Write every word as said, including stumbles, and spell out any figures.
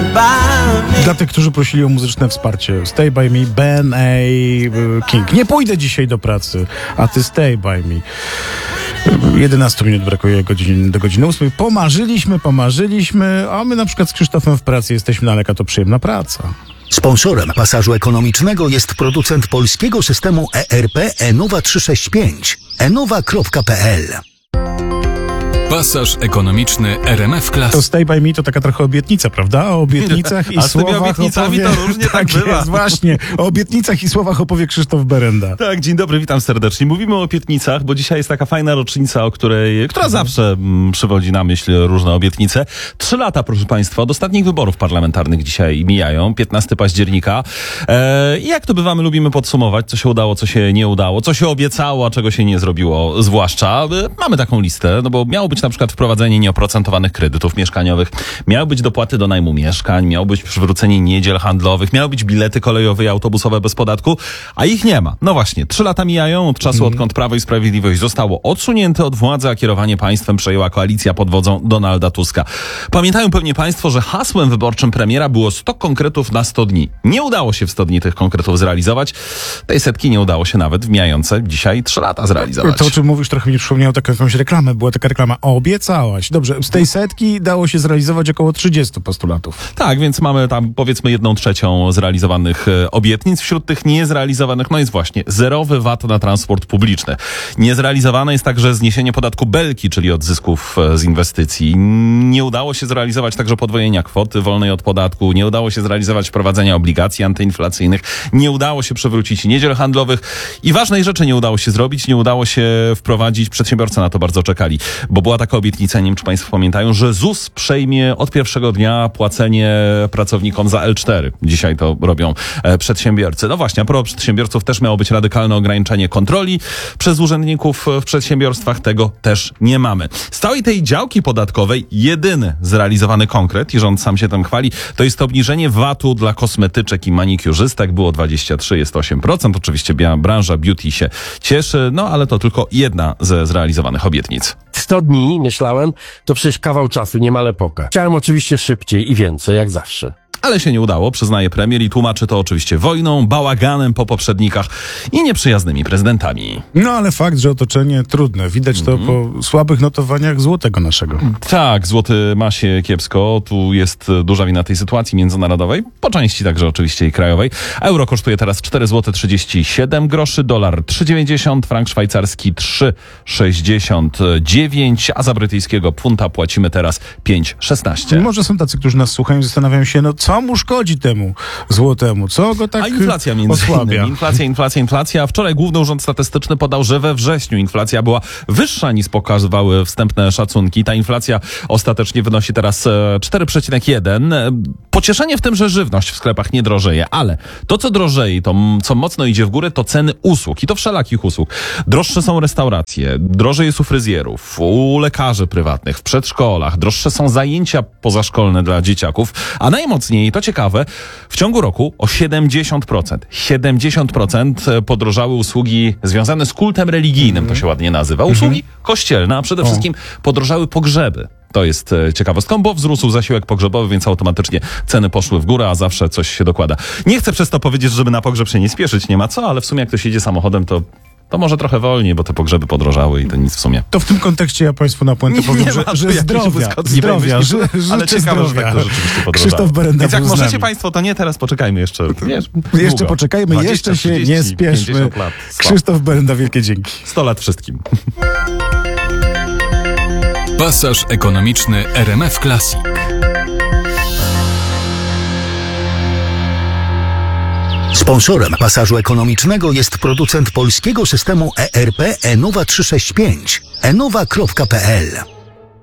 Dla tych, którzy prosili o muzyczne wsparcie, Stay By Me, Ben A. King. Nie pójdę dzisiaj do pracy, a ty stay by me. jedenaście minut brakuje godzin, do godziny ósmej. Pomarzyliśmy, pomarzyliśmy, a my na przykład z Krzysztofem w pracy jesteśmy daleka, to przyjemna praca. Sponsorem pasażu ekonomicznego jest producent polskiego systemu E R P Enowa trzysta sześćdziesiąt pięć. enowa kropka p l. Pasaż ekonomiczny R M F Classic. To Stay By Me to taka trochę obietnica, prawda? O obietnicach i A z tymi słowach obietnicami opowie... to różnie tak tak bywa. jest, właśnie. O obietnicach i słowach opowie Krzysztof Berenda. Tak, dzień dobry, witam serdecznie. Mówimy o obietnicach, bo dzisiaj jest taka fajna rocznica, o której, która zawsze mm, przywodzi na myśl różne obietnice. Trzy lata, proszę Państwa, od ostatnich wyborów parlamentarnych dzisiaj mijają, piętnastego października. E, I jak to bywamy, lubimy podsumować, co się udało, co się nie udało, co się obiecało, a czego się nie zrobiło, zwłaszcza. E, mamy taką listę, no bo miało być na przykład wprowadzenie nieoprocentowanych kredytów mieszkaniowych, miały być dopłaty do najmu mieszkań, miało być przywrócenie niedziel handlowych, miały być bilety kolejowe i autobusowe bez podatku, a ich nie ma. No właśnie, trzy lata mijają od czasu, mm. odkąd Prawo i Sprawiedliwość zostało odsunięte od władzy, a kierowanie państwem przejęła koalicja pod wodzą Donalda Tuska. Pamiętają pewnie Państwo, że hasłem wyborczym premiera było sto konkretów na sto dni. Nie udało się w sto dni tych konkretów zrealizować. Tej setki nie udało się nawet w mijające dzisiaj trzy lata zrealizować. To, o czym mówisz, trochę mi przypomniało taką jakąś reklamę. Była taka reklama, obiecałaś. Dobrze, z tej setki dało się zrealizować około trzydziestu postulatów. Tak, więc mamy tam powiedzmy jedną trzecią zrealizowanych e, obietnic. Wśród tych niezrealizowanych, no jest właśnie zerowy V A T na transport publiczny. Niezrealizowane jest także zniesienie podatku Belki, czyli od zysków e, z inwestycji. Nie udało się zrealizować także podwojenia kwoty wolnej od podatku. Nie udało się zrealizować wprowadzenia obligacji antyinflacyjnych. Nie udało się przywrócić niedziel handlowych. I ważnej rzeczy nie udało się zrobić. Nie udało się wprowadzić, przedsiębiorcy na to bardzo czekali, bo była taka obietnica, nie wiem czy Państwo pamiętają, że Z U S przejmie od pierwszego dnia płacenie pracownikom za L cztery. Dzisiaj to robią e, przedsiębiorcy. No właśnie, a propos przedsiębiorców też miało być radykalne ograniczenie kontroli przez urzędników w przedsiębiorstwach. Tego też nie mamy. Z całej tej działki podatkowej jedyny zrealizowany konkret, i rząd sam się tym chwali, to jest obniżenie V A T-u dla kosmetyczek i manikiurzystek. Było dwadzieścia trzy, jest osiem procent. Oczywiście branża beauty się cieszy, no ale to tylko jedna ze zrealizowanych obietnic. sto dni, myślałem, to przecież kawał czasu, niemal epoka. Chciałem oczywiście szybciej i więcej, jak zawsze. Ale się nie udało, przyznaje premier i tłumaczy to oczywiście wojną, bałaganem po poprzednikach i nieprzyjaznymi prezydentami. No ale fakt, że otoczenie trudne. Widać to mm. po słabych notowaniach złotego naszego. Tak, złoty ma się kiepsko. Tu jest duża wina tej sytuacji międzynarodowej, po części także oczywiście i krajowej. Euro kosztuje teraz cztery złote trzydzieści siedem groszy, dolar trzy dziewięćdziesiąt, frank szwajcarski trzy sześćdziesiąt dziewięć, a za brytyjskiego funta płacimy teraz pięć szesnaście. Może są tacy, którzy nas słuchają i zastanawiają się, no co mu szkodzi temu złotemu? Co go tak A inflacja między osłabia? innymi. Inflacja, inflacja, inflacja. Wczoraj Główny Urząd Statystyczny podał, że we wrześniu inflacja była wyższa niż pokazywały wstępne szacunki. Ta inflacja ostatecznie wynosi teraz cztery przecinek jeden. Pocieszenie w tym, że żywność w sklepach nie drożeje, ale to, co drożeje, to co mocno idzie w górę, to ceny usług. I to wszelakich usług. Droższe są restauracje, drożej jest u fryzjerów, u lekarzy prywatnych, w przedszkolach, droższe są zajęcia pozaszkolne dla dzieciaków, a najmocniej, i to ciekawe, w ciągu roku o siedemdziesiąt procent. siedemdziesiąt procent podrożały usługi związane z kultem religijnym, to się ładnie nazywa. Usługi kościelne, a przede wszystkim podrożały pogrzeby. To jest ciekawostką, bo wzrósł zasiłek pogrzebowy, więc automatycznie ceny poszły w górę, a zawsze coś się dokłada. Nie chcę przez to powiedzieć, żeby na pogrzeb się nie spieszyć, nie ma co, ale w sumie jak ktoś jedzie samochodem, to To może trochę wolniej, bo te pogrzeby podrożały i to nic w sumie. To w tym kontekście ja Państwu na puentę powiem, nie że, ma, że zdrowia, zdrowia, że, że ale ciekawe, że tak to rzeczywiście podrożało. Krzysztof Berenda. Więc jak możecie Państwo, to nie teraz, poczekajmy jeszcze. Wiesz, jeszcze długo. poczekajmy, dwadzieścia, jeszcze się trzydzieści, nie spieszmy. Lat. Krzysztof Berenda, wielkie dzięki. sto lat wszystkim. Pasaż ekonomiczny R M F Classic. Sponsorem pasażu ekonomicznego jest producent polskiego systemu E R P Enowa trzysta sześćdziesiąt pięć. enowa kropka p l.